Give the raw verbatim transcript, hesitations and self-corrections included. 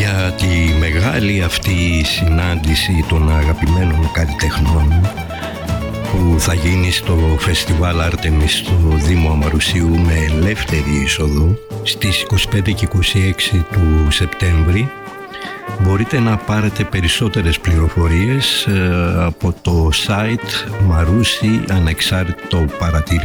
Για τη μεγάλη αυτή συνάντηση των αγαπημένων καλλιτεχνών που θα γίνει στο Φεστιβάλ Άρτεμις στο Δήμο Αμαρουσίου με ελεύθερη είσοδο στις είκοσι πέντε και είκοσι έξι του Σεπτέμβρη, μπορείτε να πάρετε περισσότερες πληροφορίες από το site Μαρούσι Ανεξάρτητο Παρατηρητή.